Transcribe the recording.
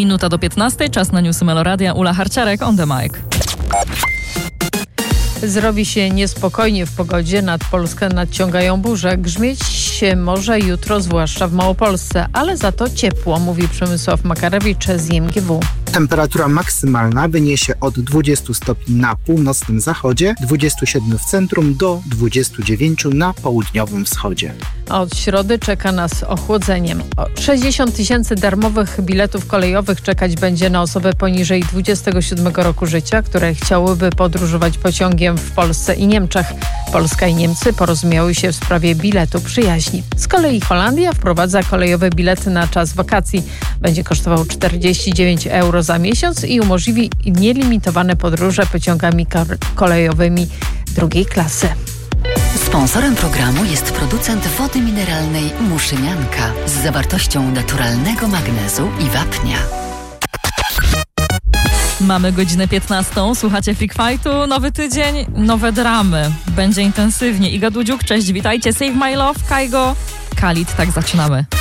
Minuta do 15, czas na newsy Meloradia. Ula Harciarek on the mic. Zrobi się niespokojnie w pogodzie. Nad Polskę nadciągają burze. Grzmieć się może jutro, zwłaszcza w Małopolsce, ale za to ciepło, mówi Przemysław Makarewicz z IMGW. Temperatura maksymalna wyniesie od 20 stopni na północnym zachodzie, 27 w centrum do 29 na południowym wschodzie. A od środy czeka nas ochłodzenie. 60 000 darmowych biletów kolejowych czekać będzie na osoby poniżej 27 roku życia, które chciałyby podróżować pociągiem w Polsce i Niemczech. Polska i Niemcy porozumiały się w sprawie biletu przyjaźni. Z kolei Holandia wprowadza kolejowe bilety na czas wakacji. Będzie kosztował 49 euro za miesiąc i umożliwi nielimitowane podróże pociągami kolejowymi drugiej klasy. Sponsorem programu jest producent wody mineralnej Muszynianka z zawartością naturalnego magnezu i wapnia. Mamy godzinę 15. Słuchacie Freak Fightu. Nowy tydzień, nowe dramy. Będzie intensywnie. Iga Dudziuk, cześć, witajcie. Save My Love, Kaigo, Khalid. Tak zaczynamy.